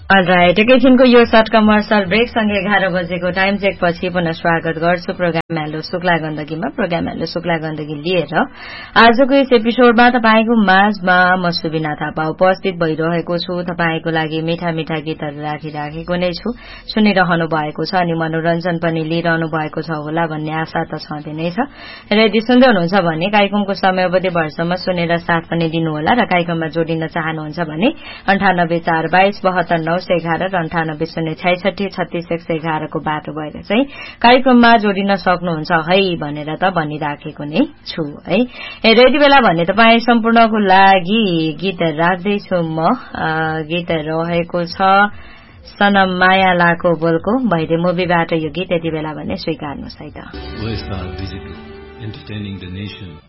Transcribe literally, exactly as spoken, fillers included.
All right एकैछिनको यो short commercial brake सँगै एघार बजेको टाइम चेक पछि पुनः स्वागत गर्छु programme hello Shukla गण्डकीमा। Programme hello Shukla Gandaki लिएर आजको यस एपिसोडमा तपाईको माझमा म सुबिना थापा उपस्थित भइरहेको छु। तपाईको लागि मिठा मिठा गीतहरू राखिराखेको नै छु, सुनिरहनु भएको छ अनि मनोरञ्जन पनि लिइरहनु भएको छ होला भन्ने आशा त छँदै नै छ। र यदि सुन्दै हुनुहुन्छ भने कार्यक्रमको समयावधि भरसम्म सुनेर साथ पनि दिनुहोला र कार्यक्रममा जोडिन चाहनुहुन्छ भने अन्ठानब्बे चार बाइस बहत्तर नौ सय एघार र अन्ठानब्बे शून्य छैसठी छत्तीस एक सय एघारको बाटो भएर चाहिँ कार्यक्रममा जोडिन सक्नुहुन्छ है भनेर त भनिराखेको नै छु है। यति बेला भने तपाईँ सम्पूर्णको लागि गीत राख्दैछु म। गीत रहेको छ सनम माया लाको बोलको भैरे मुभीबाट यो गीत यति बेला भने स्वीकार्नुहोस् है त।